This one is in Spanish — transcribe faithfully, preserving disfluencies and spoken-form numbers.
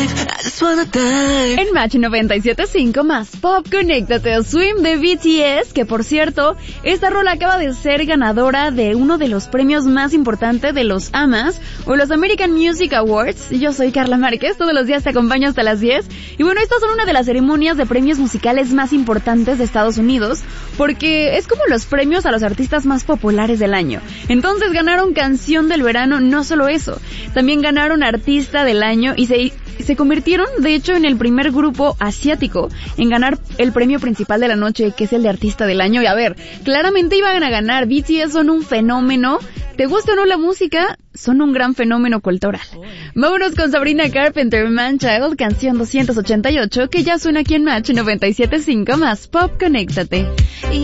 En Match noventa y siete punto cinco más Pop, conéctate a Swim de B T S, que por cierto, esta rola acaba de ser ganadora de uno de los premios más importantes de los A M As o los American Music Awards. Yo soy Carla Márquez, todos los días te acompaño hasta las diez. Y bueno, estas son una de las ceremonias de premios musicales más importantes de Estados Unidos, porque es como los premios a los artistas más populares del año. Entonces ganaron Canción del Verano, no solo eso, también ganaron Artista del Año y se... Se convirtieron, de hecho, en el primer grupo asiático en ganar el premio principal de la noche, que es el de Artista del Año. Y a ver, claramente iban a ganar. B T S son un fenómeno. ¿Te gusta o no la música? Son un gran fenómeno cultural. Vámonos con Sabrina Carpenter, Man Child, canción doscientos ochenta y ocho, que ya suena aquí en Match noventa y siete punto cinco más Pop, conéctate.